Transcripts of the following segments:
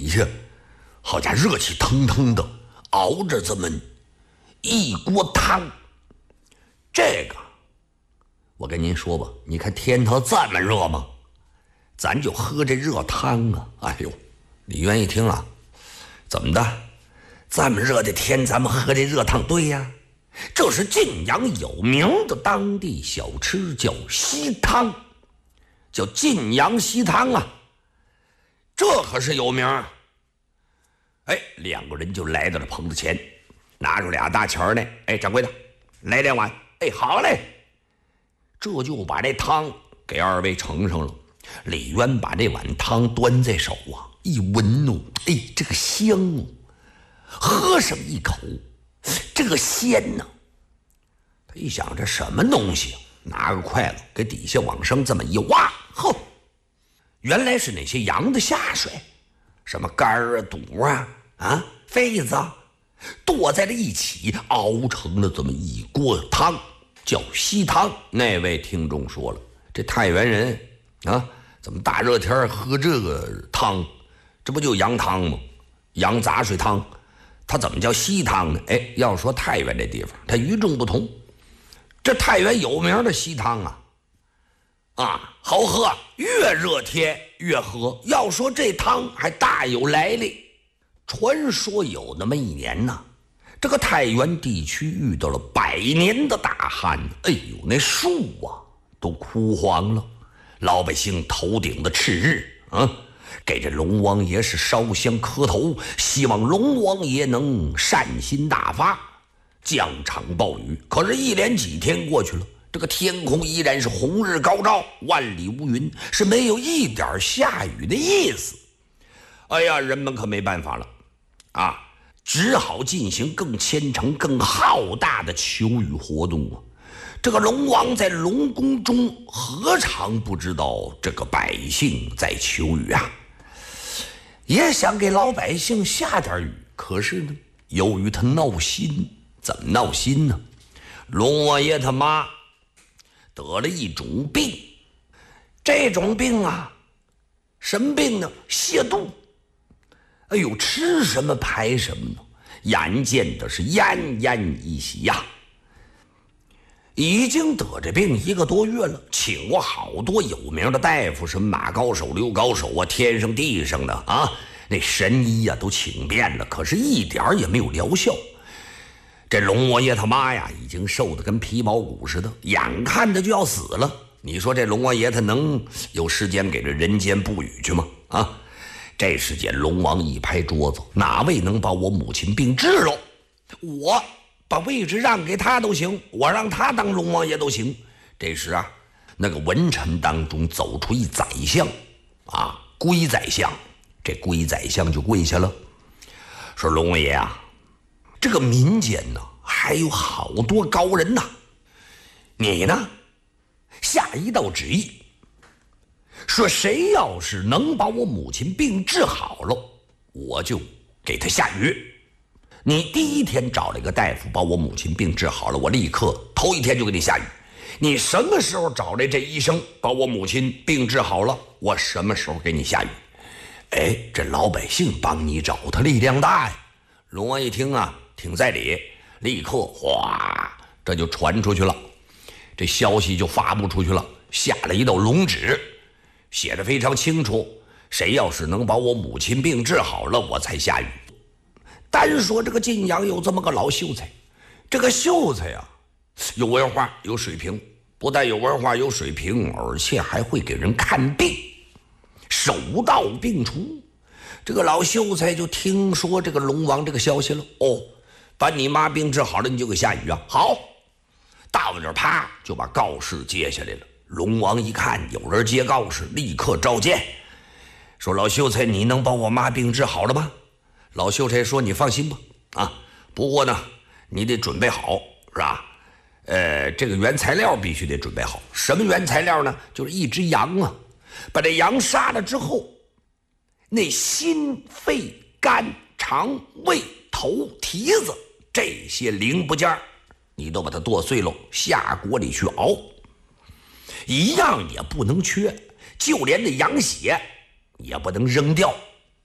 下，好家伙，热气腾腾的熬着这么一锅汤。这个我跟您说吧，你看天头这么热吗？咱就喝这热汤啊！哎呦，李渊一听啊，怎么的？这么热的天，咱们喝这热汤？对呀，这是晋阳有名的当地小吃，叫稀汤，叫晋阳稀汤啊，这可是有名。哎，两个人就来到了棚子前，拿出俩大钱呢。哎，掌柜的，来2碗。哎，好嘞。这就把这汤给二位盛上了。李渊把这碗汤端在手啊，一闻哦，哎，这个香哦，喝上一口，这个鲜呢。他一想，这什么东西啊？拿个筷子给底下往上这么一挖，吼，原来是那些羊的下水，什么肝啊、肚啊、肺子啊，剁在了一起，熬成了这么一锅汤，叫稀汤。那位听众说了，这太原人啊，怎么大热天喝这个汤？这不就羊汤吗？羊杂水汤，它怎么叫稀汤呢？哎，要说太原这地方，它与众不同。这太原有名的稀汤啊，好喝，越热天越喝。要说这汤还大有来历，传说有那么一年呢，这个太原地区遇到了100年的大旱，哎呦，那树啊都枯黄了，老百姓头顶的赤日啊，给这龙王爷是烧香磕头，希望龙王爷能善心大发，降场暴雨。可是一连几天过去了，这个天空依然是红日高照，万里无云，是没有一点下雨的意思。哎呀，人们可没办法了啊，只好进行更虔诚更浩大的求雨活动啊。这个龙王在龙宫中何尝不知道这个百姓在求雨啊，也想给老百姓下点雨。可是呢，由于他闹心。怎么闹心呢？龙王爷他妈得了一种病，这种病啊，什么病呢？泻肚。哎呦，吃什么排什么呢？眼见的是奄奄一息呀。已经得这病1个多月了，请过好多有名的大夫，什么马高手、刘高手啊，天上地上的啊，那神医啊都请遍了，可是一点也没有疗效。这龙王爷他妈呀，已经瘦得跟皮包骨似的，眼看着就要死了。你说这龙王爷他能有时间给这人间布雨去吗？啊！这时间龙王一拍桌子，哪位能把我母亲病治了，我把位置让给他都行，我让他当龙王爷都行。这时啊，那个文臣当中走出一宰相啊，龟宰相。这龟宰相就跪下了，说龙王爷啊，这个民间呢还有好多高人呐，你呢下一道旨意，说谁要是能把我母亲病治好了，我就给他下雨。你第一天找了一个大夫把我母亲病治好了，我立刻头一天就给你下雨。你什么时候找来这医生把我母亲病治好了，我什么时候给你下雨。哎，这老百姓帮你找，他力量大呀。龙王一听啊，挺在理，立刻哗，这就传出去了，这消息就发布出去了，下了一道龙旨，写得非常清楚，谁要是能把我母亲病治好了，我才下雨。单说这个晋阳有这么个老秀才，这个秀才呀，有文化有水平，不但有文化有水平，而且还会给人看病，手到病除。这个老秀才就听说这个龙王这个消息了，哦，把你妈病治好了，你就给下雨啊？好，大晚上啪就把告示接下来了。龙王一看有人接告示，立刻召见，说老秀才，你能把我妈病治好了吗？老秀才说，你放心吧，啊，不过呢你得准备好，是吧？这个原材料必须得准备好。什么原材料呢？就是一只羊啊，把这羊杀了之后，那心肺肝肠胃头蹄子这些零部件你都把它剁碎了，下锅里去熬，一样也不能缺，就连那羊血也不能扔掉。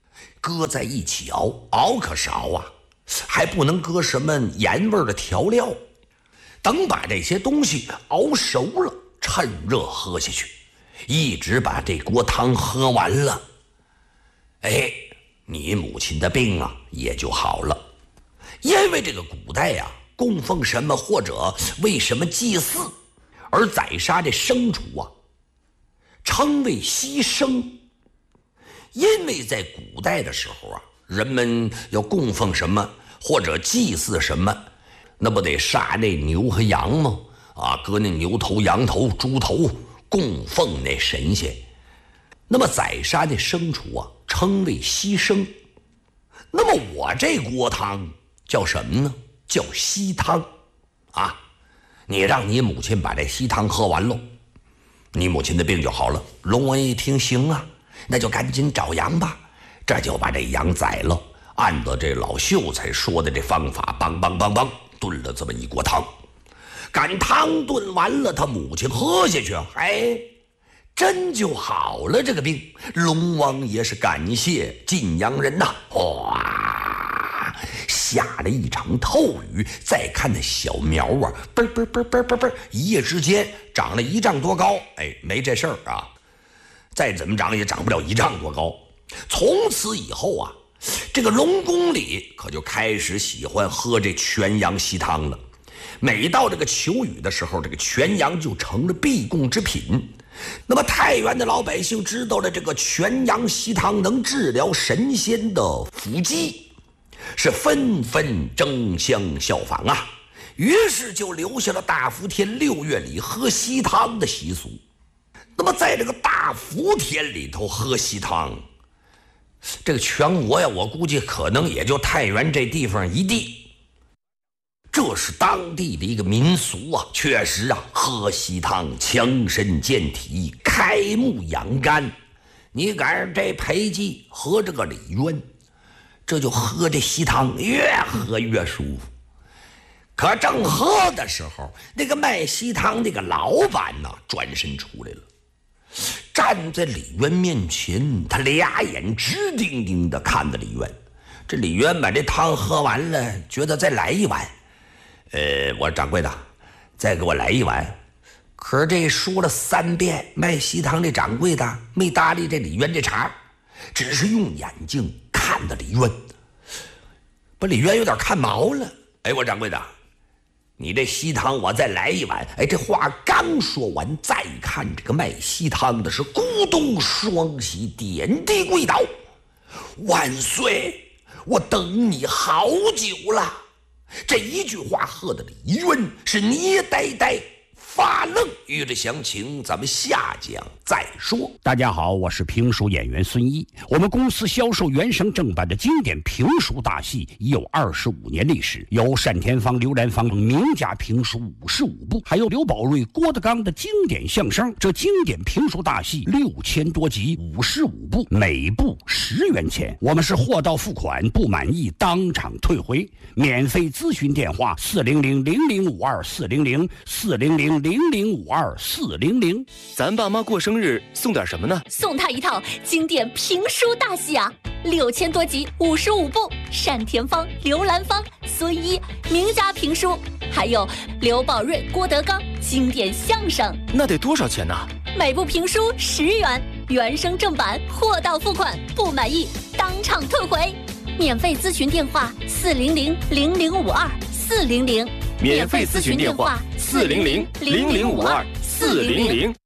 搁在一起熬，熬可是熬啊，还不能搁什么盐味的调料。等把这些东西熬熟了，趁热喝下去，一直把这锅汤喝完了，哎，你母亲的病啊也就好了。因为这个古代呀，供奉什么或者为什么祭祀而宰杀这牲畜啊，称为牺牲。因为在古代的时候啊，人们要供奉什么或者祭祀什么，那不得杀那牛和羊吗？啊，搁那牛头、羊头、猪头供奉那神仙。那么宰杀那牲畜啊，称为牺牲。那么我这锅汤叫什么呢？叫稀汤啊！你让你母亲把这稀汤喝完喽，你母亲的病就好了。龙王一听行啊，那就赶紧找羊吧。这就把这羊宰了，按照这老秀才说的这方法，梆梆梆梆炖了这么一锅汤。赶汤炖完了，他母亲喝下去，哎，真就好了这个病。龙王爷是感谢晋阳人呐，哇，下了一场透雨。再看那小苗啊，嘣嘣嘣嘣嘣嘣，一夜之间长了1丈多高。哎，没这事儿啊，再怎么长也长不了1丈多高。从此以后啊，这个龙宫里可就开始喜欢喝这全羊稀汤了。每到这个求雨的时候，这个全羊就成了必供之品。那么太原的老百姓知道了这个全羊稀汤能治疗神仙的伏击，是纷纷争相效仿啊。于是就留下了大伏天6月里喝稀汤的习俗。那么在这个大伏天里头喝稀汤，这个全国呀，我估计可能也就太原这地方一地。这是当地的一个民俗啊，确实啊，喝稀汤强身健体，开目养肝。你赶上这裴寂喝这个李渊，这就喝这稀汤，越喝越舒服。可正喝的时候，那个卖稀汤那个老板呢，转身出来了，站在李渊面前，他俩眼直盯盯的看着李渊。这李渊把这汤喝完了，觉得再来一碗。我说掌柜的，再给我来一碗。可是这说了3遍，卖稀汤这掌柜的没搭理这李渊这茬，只是用眼睛看着李渊，把李渊有点看毛了。哎，我掌柜的，你这稀汤我再来一碗。哎，这话刚说完，再看这个卖稀汤的是咕咚双膝点地跪倒，万岁，我等你好久了。这一句话喝的李渊是捏呆呆发愣。欲知详情，咱们下讲再说。 大家好，我是评书演员孙一。我们公司销售原声正版的经典评书大戏已有25年历史，有单田芳、刘兰芳名家评书55部，还有刘宝瑞、郭德纲的经典相声。这经典评书大戏6000多集，55部，每部10元钱。我们是货到付款，不满意当场退回。免费咨询电话400-0052-400-400-0052-400。 咱爸妈过生日送点什么呢？ 送他一套经典评书大戏啊，6000多集，55部，单田芳、刘兰芳、孙一名家评书，还有刘宝瑞、郭德纲经典相声。 那得多少钱呢？ 每部评书10元，原声正版，货到付款，不满意当场退回。免费咨询电话400-0052-400。 免费咨询电话400-0052-400。